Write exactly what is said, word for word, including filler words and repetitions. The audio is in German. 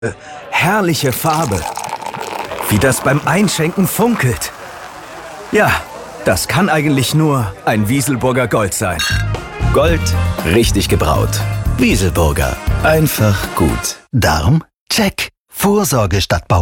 Herrliche Farbe. Wie das beim Einschenken funkelt. Ja, das kann eigentlich nur ein Wieselburger Gold sein. Gold, richtig gebraut. Wieselburger. Einfach gut. Darm? Check. Vorsorge statt Bau.